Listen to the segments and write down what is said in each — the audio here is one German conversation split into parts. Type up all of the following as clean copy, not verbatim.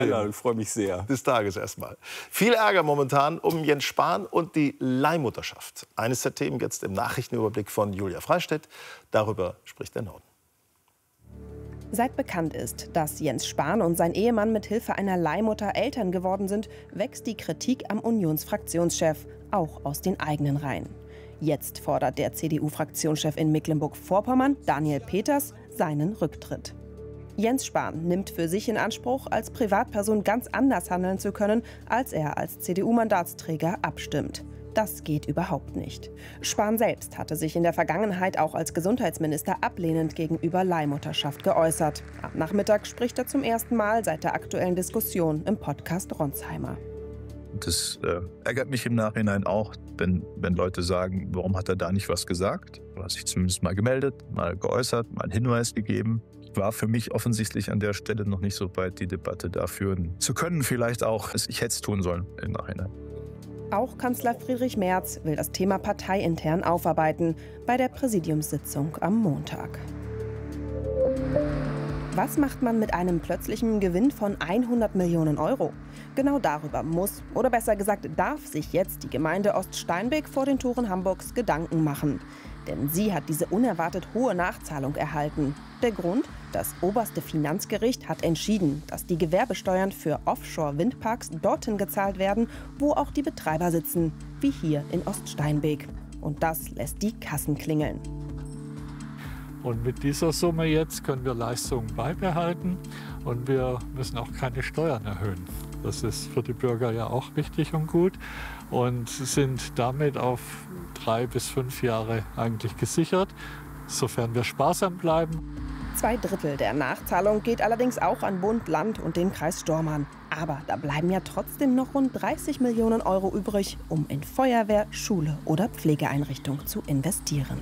Ja, ich freue mich sehr. Des Tages erstmal. Viel Ärger momentan um Jens Spahn und die Leihmutterschaft. Eines der Themen jetzt im Nachrichtenüberblick von Julia Freistedt. Darüber spricht der Norden. Seit bekannt ist, dass Jens Spahn und sein Ehemann mit Hilfe einer Leihmutter Eltern geworden sind, wächst die Kritik am Unionsfraktionschef, auch aus den eigenen Reihen. Jetzt fordert der CDU-Fraktionschef in Mecklenburg-Vorpommern, Daniel Peters, seinen Rücktritt. Jens Spahn nimmt für sich in Anspruch, als Privatperson ganz anders handeln zu können, als er als CDU-Mandatsträger abstimmt. Das geht überhaupt nicht. Spahn selbst hatte sich in der Vergangenheit auch als Gesundheitsminister ablehnend gegenüber Leihmutterschaft geäußert. Am Nachmittag spricht er zum ersten Mal seit der aktuellen Diskussion im Podcast Ronsheimer. Das ärgert mich im Nachhinein auch, wenn Leute sagen, warum hat er da nicht was gesagt? Er hat sich zumindest mal gemeldet, mal geäußert, mal einen Hinweis gegeben. War für mich offensichtlich an der Stelle noch nicht so weit, die Debatte da führen zu können. Vielleicht auch, ich hätte es tun sollen im Nachhinein. Auch Kanzler Friedrich Merz will das Thema parteiintern aufarbeiten bei der Präsidiumssitzung am Montag. Was macht man mit einem plötzlichen Gewinn von 100 Millionen Euro? Genau darüber muss, oder besser gesagt darf sich jetzt die Gemeinde Oststeinbek vor den Toren Hamburgs Gedanken machen. Denn sie hat diese unerwartet hohe Nachzahlung erhalten. Der Grund? Das oberste Finanzgericht hat entschieden, dass die Gewerbesteuern für Offshore-Windparks dorthin gezahlt werden, wo auch die Betreiber sitzen, wie hier in Oststeinbek. Und das lässt die Kassen klingeln. Und mit dieser Summe jetzt können wir Leistungen beibehalten und wir müssen auch keine Steuern erhöhen. Das ist für die Bürger ja auch wichtig und gut und sind damit auf 3 bis 5 Jahre eigentlich gesichert, sofern wir sparsam bleiben. 2/3 der Nachzahlung geht allerdings auch an Bund, Land und den Kreis Stormarn. Aber da bleiben ja trotzdem noch rund 30 Millionen Euro übrig, um in Feuerwehr, Schule oder Pflegeeinrichtung zu investieren.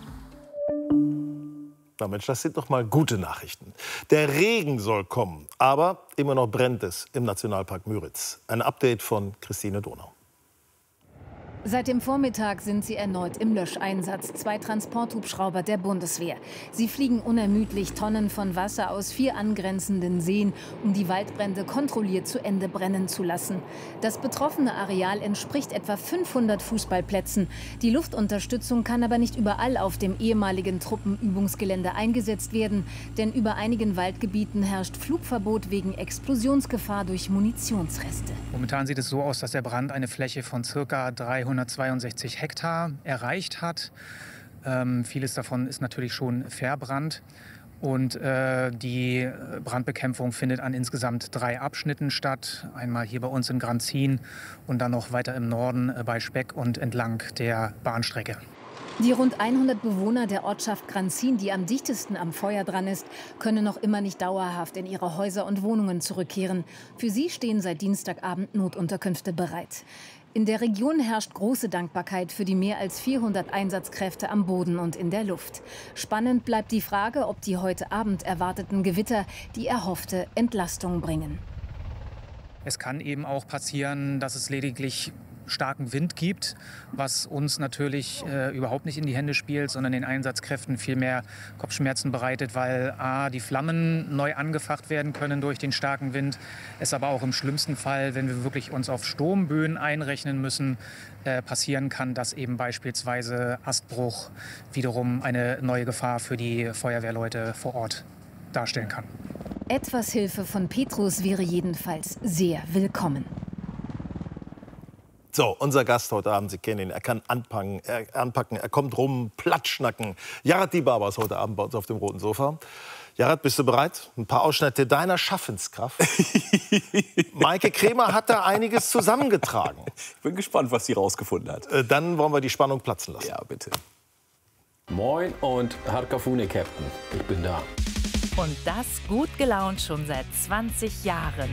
Na Mensch, das sind doch mal gute Nachrichten. Der Regen soll kommen, aber immer noch brennt es im Nationalpark Müritz. Ein Update von Christine Donau. Seit dem Vormittag sind sie erneut im Löscheinsatz. 2 Transporthubschrauber der Bundeswehr. Sie fliegen unermüdlich Tonnen von Wasser aus 4 angrenzenden Seen, um die Waldbrände kontrolliert zu Ende brennen zu lassen. Das betroffene Areal entspricht etwa 500 Fußballplätzen. Die Luftunterstützung kann aber nicht überall auf dem ehemaligen Truppenübungsgelände eingesetzt werden, denn über einigen Waldgebieten herrscht Flugverbot wegen Explosionsgefahr durch Munitionsreste. Momentan sieht es so aus, dass der Brand eine Fläche von ca. 362 Hektar erreicht hat. Vieles davon ist natürlich schon verbrannt. Und die Brandbekämpfung findet an insgesamt 3 Abschnitten statt. Einmal hier bei uns in Granzin und dann noch weiter im Norden bei Speck und entlang der Bahnstrecke. Die rund 100 Bewohner der Ortschaft Granzin, die am dichtesten am Feuer dran ist, können noch immer nicht dauerhaft in ihre Häuser und Wohnungen zurückkehren. Für sie stehen seit Dienstagabend Notunterkünfte bereit. In der Region herrscht große Dankbarkeit für die mehr als 400 Einsatzkräfte am Boden und in der Luft. Spannend bleibt die Frage, ob die heute Abend erwarteten Gewitter die erhoffte Entlastung bringen. Es kann eben auch passieren, dass es lediglich starken Wind gibt, was uns natürlich überhaupt nicht in die Hände spielt, sondern den Einsatzkräften viel mehr Kopfschmerzen bereitet, weil die Flammen neu angefacht werden können durch den starken Wind. Es aber auch im schlimmsten Fall, wenn wir wirklich uns auf Sturmböen einrechnen müssen, passieren kann, dass eben beispielsweise Astbruch wiederum eine neue Gefahr für die Feuerwehrleute vor Ort darstellen kann. Etwas Hilfe von Petrus wäre jedenfalls sehr willkommen. So, unser Gast heute Abend, Sie kennen ihn, er kann anpacken, er kommt rum, platschnacken. Yarat Dibaba ist heute Abend bei uns auf dem roten Sofa. Yarat, bist du bereit? Ein paar Ausschnitte deiner Schaffenskraft. Maike Kremer hat da einiges zusammengetragen. Ich bin gespannt, was sie rausgefunden hat. Dann wollen wir die Spannung platzen lassen. Ja, bitte. Moin und Harkafune, Captain. Ich bin da. Und das gut gelaunt schon seit 20 Jahren.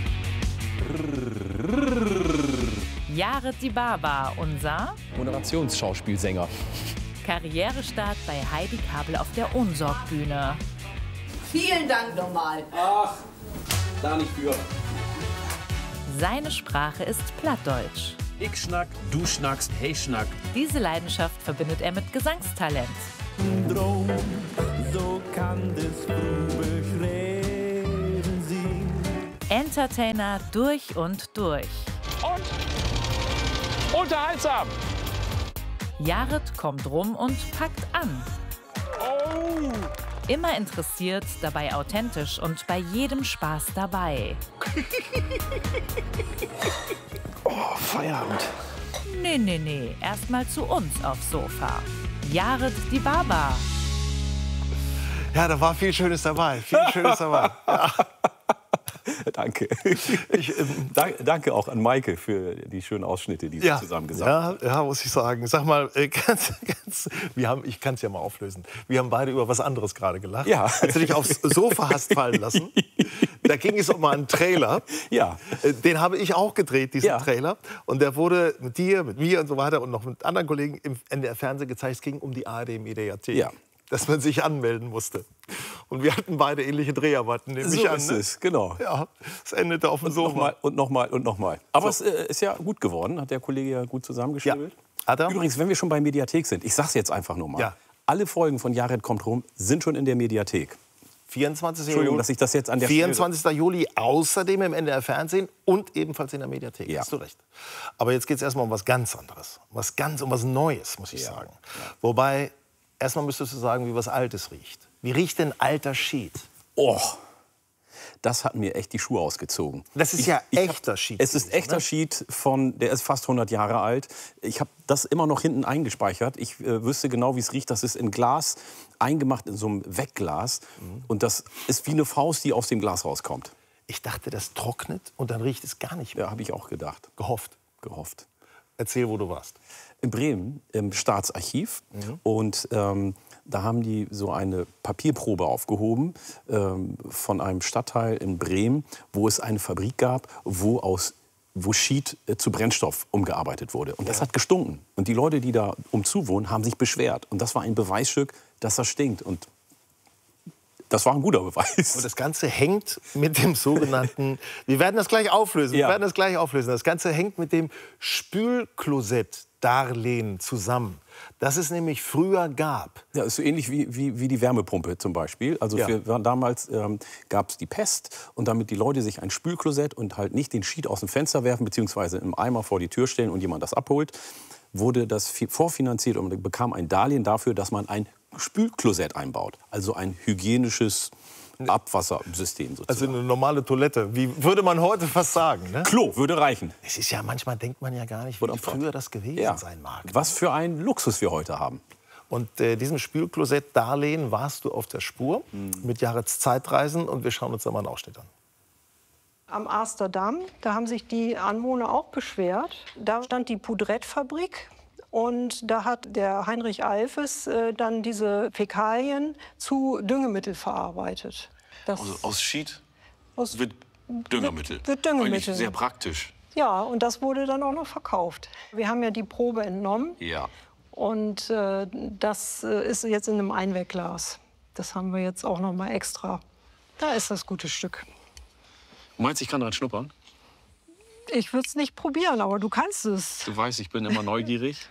Yarat Dibaba, unser Moderationsschauspielsänger. Karrierestart bei Heidi Kabel auf der Ohnsorg-Bühne. Vielen Dank nochmal. Ach, da nicht für. Seine Sprache ist Plattdeutsch. Ich schnack, du schnackst, hey schnack. Diese Leidenschaft verbindet er mit Gesangstalent. Drum, so kann das beschreiben sie. Entertainer durch und durch. Und unterhaltsam. Jared kommt rum und packt an. Oh. Immer interessiert, dabei authentisch und bei jedem Spaß dabei. Oh, Feierabend. Nee. Erstmal zu uns aufs Sofa. Jared die Baba. Ja, da war viel Schönes dabei. Viel Schönes dabei. Ja. Danke. Danke auch an Maike für die schönen Ausschnitte, die Sie zusammen gesagt haben. Ja, muss ich sagen. Sag mal, ich kann es ja mal auflösen. Wir haben beide über was anderes gerade gelacht. Ja. Als du dich aufs Sofa hast fallen lassen, da ging es um einen Trailer. Ja. Den habe ich auch gedreht, diesen Trailer. Und der wurde mit dir, mit mir und so weiter und noch mit anderen Kollegen im NDR-Fernsehen gezeigt. Es ging um die ARD-Mediathek. Ja. Dass man sich anmelden musste. Und wir hatten beide ähnliche Dreharbeiten, nehme ich an. So ist es, genau. Ja, es endete auf dem Sofa. Und nochmal. Aber es ist ja gut geworden, hat der Kollege ja gut zusammengeschrieben. Ja. Übrigens, wenn wir schon bei Mediathek sind, ich sag's jetzt einfach nur mal. Ja. Alle Folgen von Jared kommt rum sind schon in der Mediathek. 24. Entschuldigung, dass ich das jetzt an der 24. Juli außerdem im NDR-Fernsehen und ebenfalls in der Mediathek. Ja. Hast du recht. Aber jetzt geht es erstmal um was ganz anderes. Um was Neues, muss ich sagen. Wobei, erstmal müsstest du sagen, wie was Altes riecht. Wie riecht denn alter Schied? Oh, das hat mir echt die Schuhe ausgezogen. Das ist echter Schied. Es ist echter Schied, der ist fast 100 Jahre alt. Ich habe das immer noch hinten eingespeichert. Ich wüsste genau, wie es riecht. Das ist in Glas eingemacht, in so einem Wegglas. Und das ist wie eine Faust, die aus dem Glas rauskommt. Ich dachte, das trocknet und dann riecht es gar nicht mehr. Ja, habe ich auch gedacht. Gehofft. Erzähl, wo du warst. In Bremen, im Staatsarchiv. Und da haben die so eine Papierprobe aufgehoben von einem Stadtteil in Bremen, wo es eine Fabrik gab, wo Schied zu Brennstoff umgearbeitet wurde. Und das hat gestunken. Und die Leute, die da umzu wohnen, haben sich beschwert. Und das war ein Beweisstück, dass das stinkt. Und das war ein guter Beweis. Und das Ganze hängt mit dem sogenannten, wir werden das gleich auflösen, Das Ganze hängt mit dem Spülklosett-Darlehen zusammen, das es nämlich früher gab. Ja, ist so ähnlich wie die Wärmepumpe zum Beispiel. Also damals gab es die Pest und damit die Leute sich ein Spülklosett und halt nicht den Schied aus dem Fenster werfen beziehungsweise im Eimer vor die Tür stellen und jemand das abholt, wurde das vorfinanziert und bekam ein Darlehen dafür, dass man ein Spülklosett einbaut. Also ein hygienisches Abwassersystem sozusagen. Also eine normale Toilette, wie würde man heute fast sagen. Ne? Klo würde reichen. Es ist ja, manchmal denkt man ja gar nicht, wie früher das gewesen sein mag. Was für ein Luxus wir heute haben. Und diesem Spülklosett-Darlehen warst du auf der Spur mit Jareds Zeitreisen und wir schauen uns da mal einen Ausschnitt an. Am Amsterdam, da haben sich die Anwohner auch beschwert. Da stand die Poudrettefabrik. Und da hat der Heinrich Alfes dann diese Fäkalien zu Düngemittel verarbeitet. Also aus Schied wird Düngemittel. Wird Düngemittel. Eigentlich sehr praktisch. Ja, und das wurde dann auch noch verkauft. Wir haben ja die Probe entnommen. Ja. Und das ist jetzt in einem Einwegglas. Das haben wir jetzt auch noch mal extra. Da ist das gute Stück. Meinst du, ich kann dran schnuppern? Ich würde es nicht probieren, aber du kannst es. Du weißt, ich bin immer neugierig.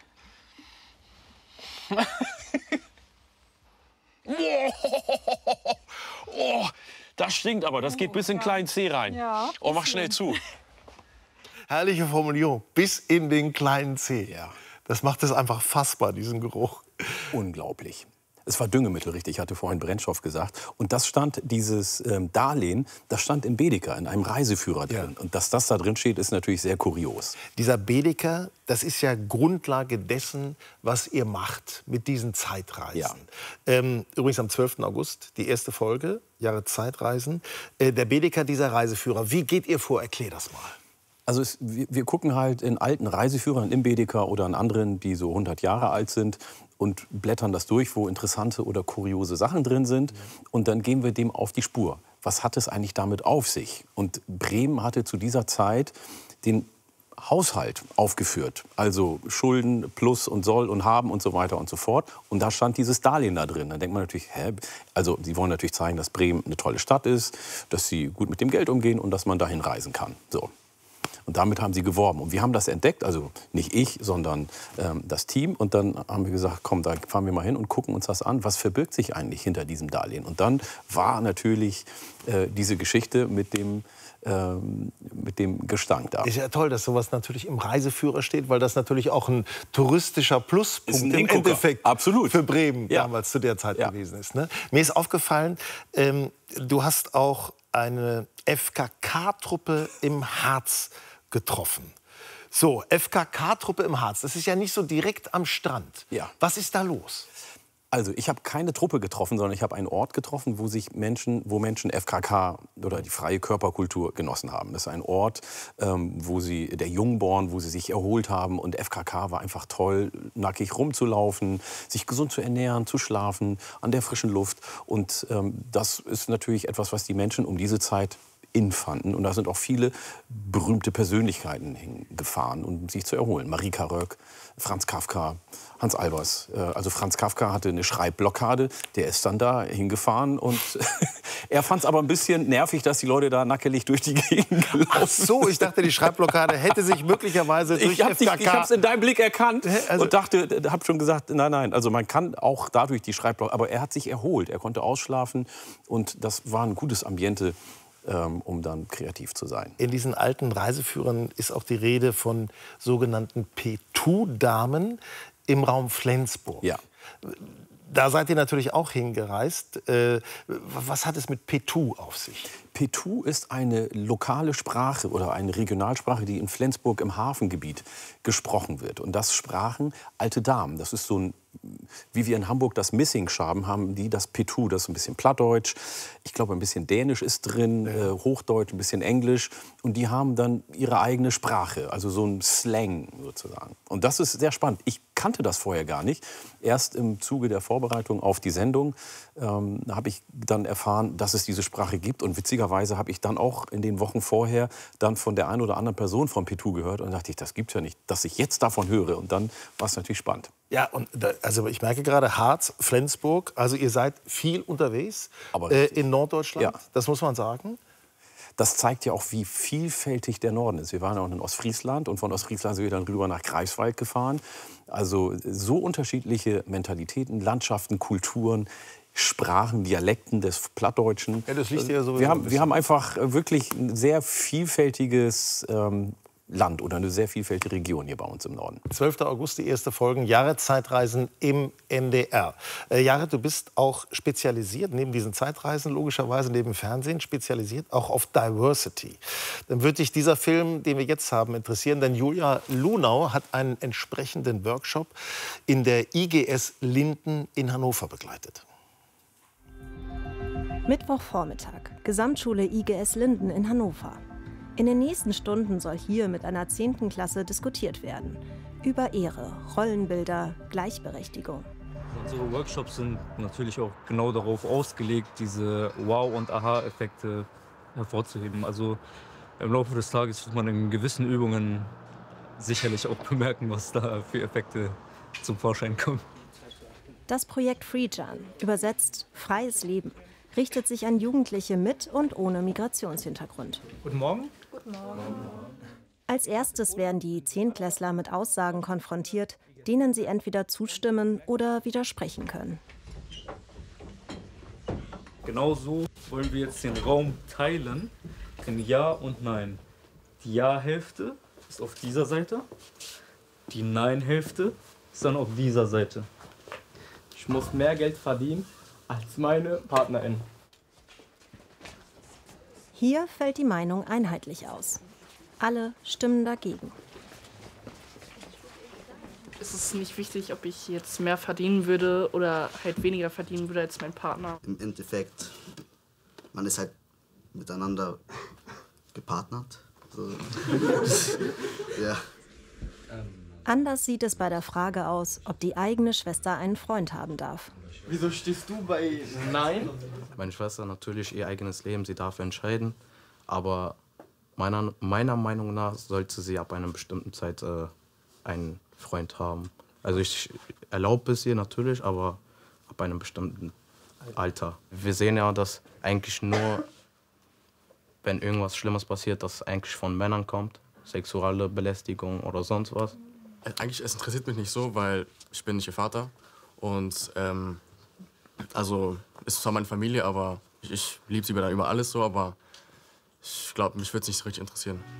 Oh, das stinkt aber. Das geht bis in den kleinen Zeh rein. Ja, oh, mach schnell zu. Herrliche Formulierung. Bis in den kleinen Zeh. Ja. Das macht es einfach fassbar, diesen Geruch. Unglaublich. Es war Düngemittel, richtig. Ich hatte vorhin Brennstoff gesagt. Und das stand, dieses Darlehen, das stand in Bedeker, in einem Reiseführer drin. Und dass das da drin steht, ist natürlich sehr kurios. Dieser Bedeker, das ist ja Grundlage dessen, was ihr macht mit diesen Zeitreisen. Ja. Übrigens am 12. August, die erste Folge, Jahre Zeitreisen. Der Bedeker, dieser Reiseführer, wie geht ihr vor? Erklär das mal. Also wir gucken halt in alten Reiseführern im Bedeker oder in anderen, die so 100 Jahre alt sind und blättern das durch, wo interessante oder kuriose Sachen drin sind. Und dann gehen wir dem auf die Spur. Was hat es eigentlich damit auf sich? Und Bremen hatte zu dieser Zeit den Haushalt aufgeführt. Also Schulden, Plus und Soll und Haben und so weiter und so fort. Und da stand dieses Darlehen da drin. Da denkt man natürlich, also sie wollen natürlich zeigen, dass Bremen eine tolle Stadt ist, dass sie gut mit dem Geld umgehen und dass man dahin reisen kann. So. Und damit haben sie geworben. Und wir haben das entdeckt, also nicht ich, sondern das Team. Und dann haben wir gesagt, komm, da fahren wir mal hin und gucken uns das an. Was verbirgt sich eigentlich hinter diesem Darlehen? Und dann war natürlich diese Geschichte mit dem Gestank da. Ist ja toll, dass sowas natürlich im Reiseführer steht, weil das natürlich auch ein touristischer Pluspunkt im Endeffekt für Bremen damals zu der Zeit gewesen ist. Ne? Mir ist aufgefallen, du hast auch eine FKK-Truppe im Harz getroffen. So, FKK-Truppe im Harz, das ist ja nicht so direkt am Strand. Ja. Was ist da los? Also ich habe keine Truppe getroffen, sondern ich habe einen Ort getroffen, wo Menschen FKK oder die freie Körperkultur genossen haben. Das ist ein Ort, der Jungborn, wo sie sich erholt haben. Und FKK war einfach toll, nackig rumzulaufen, sich gesund zu ernähren, zu schlafen, an der frischen Luft. Und das ist natürlich etwas, was die Menschen um diese Zeit fanden. Und da sind auch viele berühmte Persönlichkeiten hingefahren, um sich zu erholen. Marika Röck, Franz Kafka, Hans Albers. Also Franz Kafka hatte eine Schreibblockade, der ist dann da hingefahren und er fand es aber ein bisschen nervig, dass die Leute da nackelig durch die Gegend gelaufen. Ach so, ich dachte, die Schreibblockade hätte sich möglicherweise durch FKK... Ich habe es in deinem Blick erkannt und habe schon gesagt, nein, also man kann auch dadurch die Schreibblockade, aber er hat sich erholt, er konnte ausschlafen und das war ein gutes Ambiente, um dann kreativ zu sein. In diesen alten Reiseführern ist auch die Rede von sogenannten Petou-Damen im Raum Flensburg. Ja. Da seid ihr natürlich auch hingereist. Was hat es mit Petou auf sich? Petou ist eine lokale Sprache oder eine Regionalsprache, die in Flensburg im Hafengebiet gesprochen wird. Und das sprachen alte Damen. Das ist so ein, wie wir in Hamburg das Missing-Schaben haben, die das Petou, das ist ein bisschen Plattdeutsch. Ich glaube, ein bisschen Dänisch ist drin, Hochdeutsch, ein bisschen Englisch. Und die haben dann ihre eigene Sprache, also so ein Slang sozusagen. Und das ist sehr spannend. Ich kannte das vorher gar nicht. Erst im Zuge der Vorbereitung auf die Sendung habe ich dann erfahren, dass es diese Sprache gibt. Und witzigerweise habe ich dann auch in den Wochen vorher dann von der einen oder anderen Person von Petou gehört. Und dachte ich, das gibt's ja nicht, dass ich jetzt davon höre. Und dann war es natürlich spannend. Ja, und also ich merke gerade Harz, Flensburg, also ihr seid viel unterwegs in Norddeutschland, ja. Das muss man sagen. Das zeigt ja auch, wie vielfältig der Norden ist. Wir waren auch in Ostfriesland und von Ostfriesland sind wir dann rüber nach Greifswald gefahren. Also so unterschiedliche Mentalitäten, Landschaften, Kulturen, Sprachen, Dialekten des Plattdeutschen. Ja, das liegt ja so. Wir haben einfach wirklich ein sehr vielfältiges Land oder eine sehr vielfältige Region hier bei uns im Norden. 12. August, die erste Folge, Jared Zeitreisen im NDR. Jared, du bist auch spezialisiert, neben diesen Zeitreisen, logischerweise neben Fernsehen, spezialisiert auch auf Diversity. Dann würde dich dieser Film, den wir jetzt haben, interessieren, denn Julia Lunau hat einen entsprechenden Workshop in der IGS Linden in Hannover begleitet. Mittwochvormittag, Gesamtschule IGS Linden in Hannover. In den nächsten Stunden soll hier mit einer 10. Klasse diskutiert werden. Über Ehre, Rollenbilder, Gleichberechtigung. Unsere Workshops sind natürlich auch genau darauf ausgelegt, diese Wow- und Aha-Effekte hervorzuheben. Also im Laufe des Tages wird man in gewissen Übungen sicherlich auch bemerken, was da für Effekte zum Vorschein kommen. Das Projekt FreeJan, übersetzt Freies Leben, richtet sich an Jugendliche mit und ohne Migrationshintergrund. Guten Morgen. Guten Morgen. Als erstes werden die Zehntklässler mit Aussagen konfrontiert, denen sie entweder zustimmen oder widersprechen können. Genau so wollen wir jetzt den Raum teilen in Ja und Nein. Die Ja-Hälfte ist auf dieser Seite, die Nein-Hälfte ist dann auf dieser Seite. Ich muss mehr Geld verdienen als meine Partnerin. Hier fällt die Meinung einheitlich aus. Alle stimmen dagegen. Es ist nicht wichtig, ob ich jetzt mehr verdienen würde oder halt weniger verdienen würde als mein Partner. Im Endeffekt, man ist halt miteinander gepartnert. So. Ja. Anders sieht es bei der Frage aus, ob die eigene Schwester einen Freund haben darf. Wieso stehst du bei Nein? Meine Schwester natürlich ihr eigenes Leben, sie darf entscheiden. Aber meiner Meinung nach sollte sie ab einer bestimmten Zeit einen Freund haben. Also ich erlaube es ihr natürlich, aber ab einem bestimmten Alter. Wir sehen ja, dass eigentlich nur, wenn irgendwas Schlimmes passiert, das eigentlich von Männern kommt. Sexuelle Belästigung oder sonst was. Eigentlich, es interessiert mich nicht so, weil ich bin nicht ihr Vater. Und also, es ist zwar meine Familie, aber ich liebe sie über alles so, aber Ich glaube, mich würde es nicht so richtig interessieren.